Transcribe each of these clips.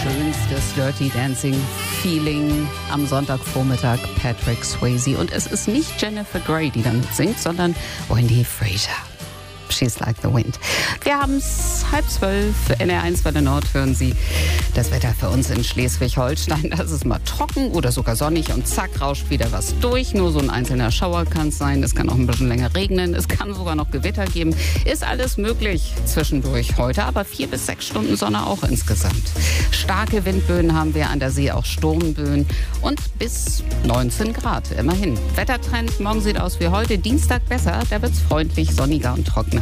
schönstes Dirty Dancing Feeling am Sonntagvormittag, Patrick Swayze. Und es ist nicht Jennifer Grey, die damit singt, sondern Wendy Fraser. She's like the wind. Wir haben es 11:30, NR1 Welle Nord hören Sie. Das Wetter für uns in Schleswig-Holstein, das ist mal trocken oder sogar sonnig und zack, rauscht wieder was durch. Nur so ein einzelner Schauer kann es sein. Es kann auch ein bisschen länger regnen. Es kann sogar noch Gewitter geben. Ist alles möglich zwischendurch heute, aber 4 bis 6 Stunden Sonne auch insgesamt. Starke Windböen haben wir, an der See auch Sturmböen und bis 19 Grad immerhin. Wettertrend, morgen sieht aus wie heute, Dienstag besser, da wird es freundlich, sonniger und trockener.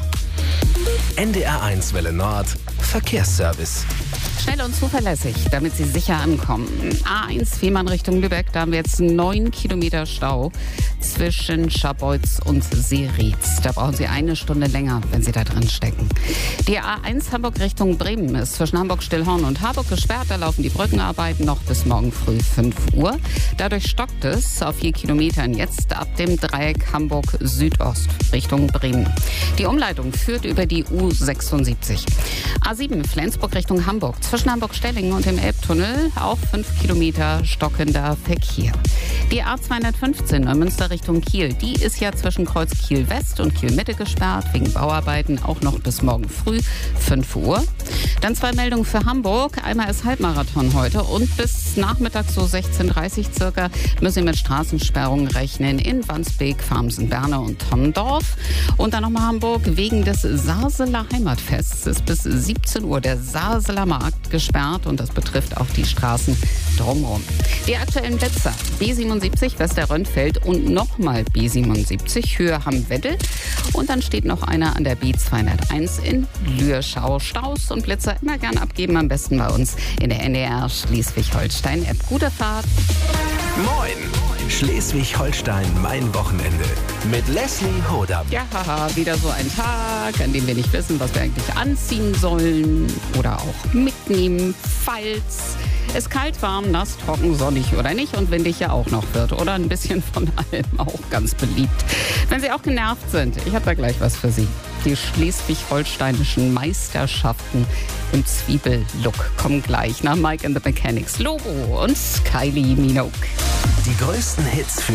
NDR1 Welle Nord Verkehrsservice. Schnell und zuverlässig, damit Sie sicher ankommen. A1 Fehmarn Richtung Lübeck, da haben wir jetzt 9 Kilometer Stau zwischen Scharbeutz und Seerietz. Da brauchen Sie 1 Stunde länger, wenn Sie da drin stecken. Die A1 Hamburg Richtung Bremen ist zwischen Hamburg-Stillhorn und Harburg gesperrt. Da laufen die Brückenarbeiten noch bis morgen früh 5 Uhr. Dadurch stockt es auf 4 Kilometern jetzt ab dem Dreieck Hamburg Südost Richtung Bremen. Die Umleitung führt über die U76. A7 Flensburg Richtung Hamburg. Zwischen Hamburg-Stellingen und dem Elbtunnel auch 5 Kilometer stockender Verkehr. Die A215 Neumünster Richtung Kiel, die ist ja zwischen Kreuz Kiel West und Kiel Mitte gesperrt, wegen Bauarbeiten auch noch bis morgen früh 5 Uhr. Dann 2 Meldungen für Hamburg. Einmal ist Halbmarathon heute und bis Nachmittag so 16:30 circa müssen Sie mit Straßensperrungen rechnen in Wandsbek, Farmsen, Berne und Tonnendorf. Und dann nochmal Hamburg wegen des Sarseler Heimatfests ist bis 17 Uhr der Sarseler Markt gesperrt und das betrifft auch die Straßen drumherum. Die aktuellen Blitzer B77 Westerrönnfeld und nochmal B77 Höhe Hamm-Weddel und dann steht noch einer an der B201 in Lürschau. Staus und Blitzer immer gern abgeben, am besten bei uns in der NDR Schleswig-Holstein App. Gute Fahrt! Moin! Schleswig-Holstein, mein Wochenende. Mit Leslie Hodam. Ja, haha, wieder so ein Tag, an dem wir nicht wissen, was wir eigentlich anziehen sollen oder auch mitnehmen, falls es kalt, warm, nass, trocken, sonnig oder nicht und windig ja auch noch wird. Oder ein bisschen von allem, auch ganz beliebt. Wenn Sie auch genervt sind, ich habe da gleich was für Sie. Die schleswig-holsteinischen Meisterschaften im Zwiebellook kommen gleich nach Mike and the Mechanics, Lobo und Kylie Minogue. Die größten Hits für